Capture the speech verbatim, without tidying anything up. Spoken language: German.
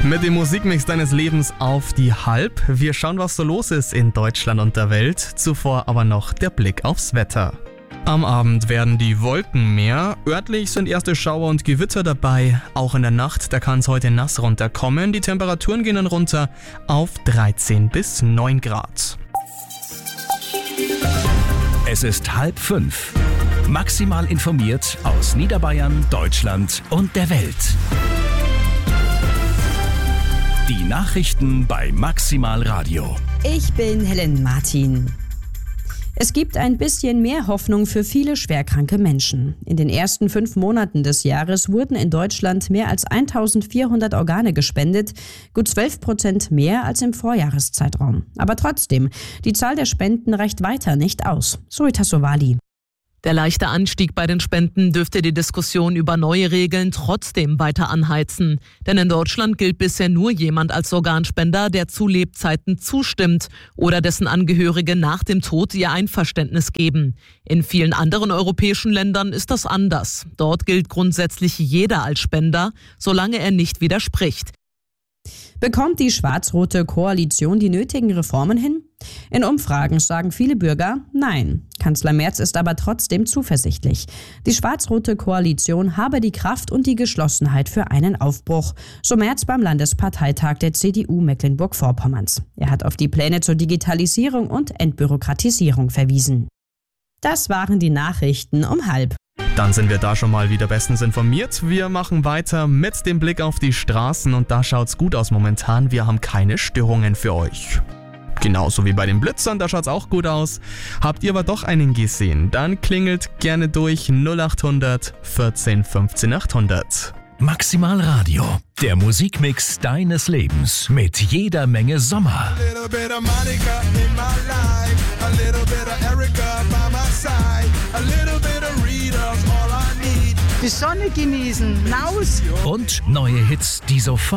Mit dem Musikmix deines Lebens auf die Halb. Wir schauen, was so los ist in Deutschland und der Welt. Zuvor aber noch der Blick aufs Wetter. Am Abend werden die Wolken mehr. Örtlich sind erste Schauer und Gewitter dabei. Auch in der Nacht, da kann es heute nass runterkommen. Die Temperaturen gehen dann runter auf dreizehn bis neun Grad. Es ist halb fünf. Maximal informiert aus Niederbayern, Deutschland und der Welt. Die Nachrichten bei Maximal Radio. Ich bin Helen Martin. Es gibt ein bisschen mehr Hoffnung für viele schwerkranke Menschen. In den ersten fünf Monaten des Jahres wurden in Deutschland mehr als eintausendvierhundert Organe gespendet, gut zwölf Prozent mehr als im Vorjahreszeitraum. Aber trotzdem, die Zahl der Spenden reicht weiter nicht aus. Zoe Tassovali. Der leichte Anstieg bei den Spenden dürfte die Diskussion über neue Regeln trotzdem weiter anheizen. Denn in Deutschland gilt bisher nur jemand als Organspender, der zu Lebzeiten zustimmt oder dessen Angehörige nach dem Tod ihr Einverständnis geben. In vielen anderen europäischen Ländern ist das anders. Dort gilt grundsätzlich jeder als Spender, solange er nicht widerspricht. Bekommt die schwarz-rote Koalition die nötigen Reformen hin? In Umfragen sagen viele Bürger Nein. Kanzler Merz ist aber trotzdem zuversichtlich. Die schwarz-rote Koalition habe die Kraft und die Geschlossenheit für einen Aufbruch, so Merz beim Landesparteitag der C D U Mecklenburg-Vorpommerns. Er hat auf die Pläne zur Digitalisierung und Entbürokratisierung verwiesen. Das waren die Nachrichten um halb. Dann sind wir da schon mal wieder bestens informiert. Wir machen weiter mit dem Blick auf die Straßen und da schaut's gut aus momentan. Wir haben keine Störungen für euch. Genauso wie bei den Blitzern, da schaut's auch gut aus. Habt ihr aber doch einen gesehen? Dann klingelt gerne durch null acht hundert vierzehn fünfzehn achthundert. Maximal Radio, der Musikmix deines Lebens mit jeder Menge Sommer. Die Sonne genießen, raus! Und neue Hits, die sofort